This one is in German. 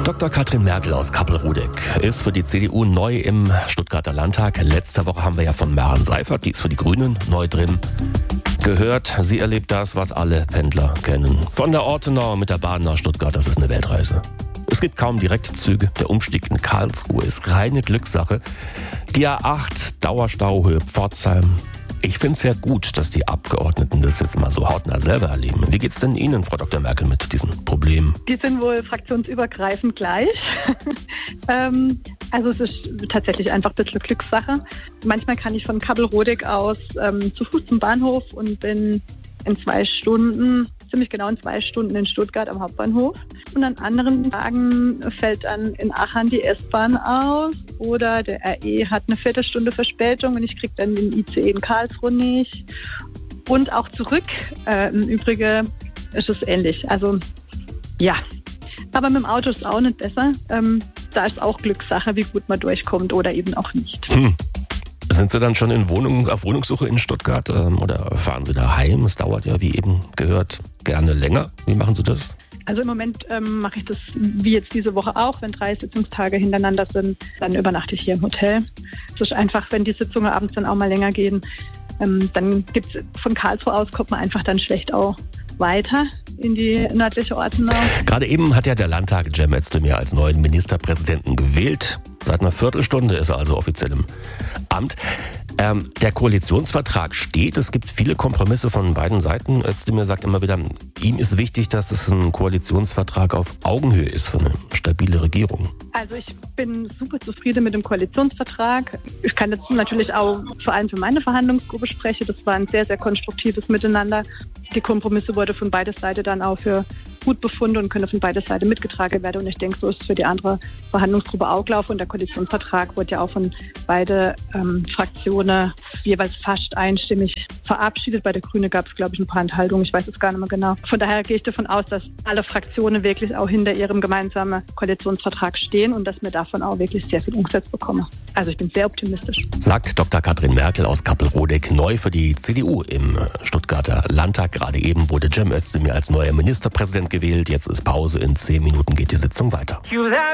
Dr. Katrin Merkel aus Kappelrudeck ist für die CDU neu im Stuttgarter Landtag. Letzte Woche haben wir ja von Maren Seifert, die ist für die Grünen neu drin, gehört. Sie erlebt das, was alle Pendler kennen. Von der Ortenau mit der Bahn nach Stuttgart, das ist eine Weltreise. Es gibt kaum Direktzüge. Der Umstieg in Karlsruhe ist reine Glückssache. Die A8, Dauerstau Höhe Pforzheim. Ich finde es sehr gut, dass die Abgeordneten das jetzt mal so hautnah selber erleben. Wie geht's denn Ihnen, Frau Dr. Merkel, mit diesen Problemen? Die sind wohl fraktionsübergreifend gleich. Also es ist tatsächlich einfach ein bisschen Glückssache. Manchmal kann ich von Kappelrudeck aus zu Fuß zum Bahnhof und bin in 2 Stunden, ziemlich genau in 2 Stunden in Stuttgart am Hauptbahnhof. Und an anderen Tagen fällt dann in Aachen die S-Bahn aus oder der RE hat eine Viertelstunde Verspätung und ich kriege dann den ICE in Karlsruhe nicht. Und auch zurück, im Übrigen ist es ähnlich. Also ja, aber mit dem Auto ist es auch nicht besser. Da ist auch Glückssache, wie gut man durchkommt oder eben auch nicht. Sind Sie dann schon auf Wohnungssuche in Stuttgart oder fahren Sie da heim? Es dauert ja, wie eben gehört, gerne länger. Wie machen Sie das? Also im Moment mache ich das wie jetzt diese Woche auch. Wenn 3 Sitzungstage hintereinander sind, dann übernachte ich hier im Hotel. Es ist einfach, wenn die Sitzungen abends dann auch mal länger gehen, dann gibt's von Karlsruhe aus, kommt man einfach dann schlecht auch weiter in die nördliche Ortenau. Gerade eben hat ja der Landtag Cem Özdemir als neuen Ministerpräsidenten gewählt. Seit einer Viertelstunde ist er also offiziell im Amt. Der Koalitionsvertrag steht. Es gibt viele Kompromisse von beiden Seiten. Özdemir sagt immer wieder, ihm ist wichtig, dass es ein Koalitionsvertrag auf Augenhöhe ist für eine stabile Regierung. Also ich bin super zufrieden mit dem Koalitionsvertrag. Ich kann jetzt natürlich auch vor allem für meine Verhandlungsgruppe sprechen. Das war ein sehr, sehr konstruktives Miteinander. Die Kompromisse wurden von beider Seite dann auch für gut befunden und können von beider Seite mitgetragen werden. Und ich denke, so ist es für die andere Verhandlungsgruppe auch gelaufen. Und der Koalitionsvertrag wurde ja auch von beiden Fraktionen jeweils fast einstimmig verabschiedet. Bei der Grünen gab es, glaube ich, ein paar Enthaltungen. Ich weiß es gar nicht mehr genau. Von daher gehe ich davon aus, dass alle Fraktionen wirklich auch hinter ihrem gemeinsamen Koalitionsvertrag stehen und dass wir davon auch wirklich sehr viel umgesetzt bekommen. Also ich bin sehr optimistisch. Sagt Dr. Katrin Merkel aus Kappelrudeck, neu für die CDU im Stuttgarter Landtag. Gerade eben wurde Cem Özdemir als neuer Ministerpräsident gewählt. Jetzt ist Pause. In 10 Minuten geht die Sitzung weiter.